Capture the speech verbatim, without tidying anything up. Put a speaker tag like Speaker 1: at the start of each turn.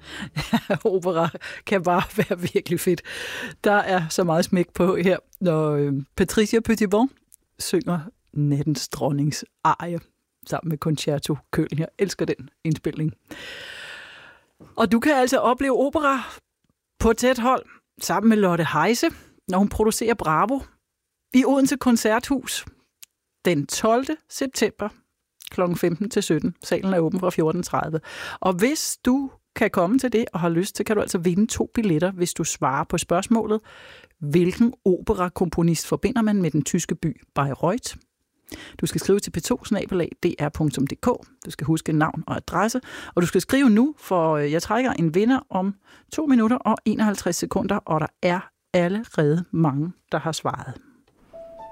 Speaker 1: Opera kan bare være virkelig fedt. Der er så meget smæk på her, når øh, Patricia Petitbon synger Nattens Dronnings arie sammen med Concerto Köln. Jeg elsker den indspilning. Og du kan altså opleve opera på tæt hold sammen med Lotte Heise, når hun producerer Bravo i Odense Koncerthus den tolvte september klokken femten til sytten. Salen er åben fra fjorten tredive. Og hvis du kan komme til det og har lyst til, kan du altså vinde to billetter, hvis du svarer på spørgsmålet, hvilken operakomponist forbinder man med den tyske by Bayreuth? Du skal skrive til p to snabel-a d r punktum d k. Du skal huske navn og adresse, og du skal skrive nu, for jeg trækker en vinder om to minutter og enoghalvtreds sekunder, og der er allerede mange, der har svaret.